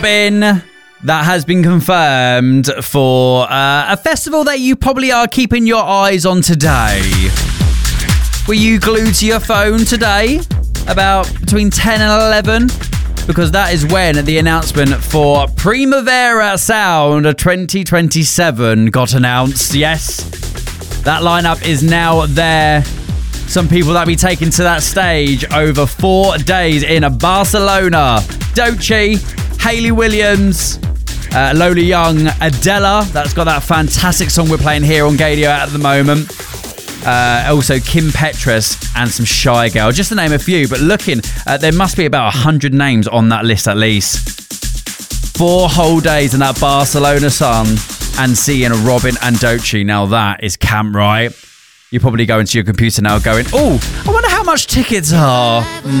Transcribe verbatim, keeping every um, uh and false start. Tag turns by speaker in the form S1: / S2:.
S1: Robin, that has been confirmed for uh, a festival that you probably are keeping your eyes on today. Were you glued to your phone today about between ten and eleven? Because that is when the announcement for Primavera Sound twenty twenty-seven got announced. Yes, that lineup is now there. Some people that will be taken to that stage over four days in Barcelona. Doechii, Hayley Williams, uh, Lola Young, Adela. That's got that fantastic song we're playing here on Gadio at the moment. Uh, also Kim Petras and some Shy Girl, just to name a few. But looking, uh, there must be about one hundred names on that list at least. Four whole days in that Barcelona sun and seeing Robin and Doechii. Now that is camp, right? You're probably going to your computer now going, oh, I wonder how much tickets are.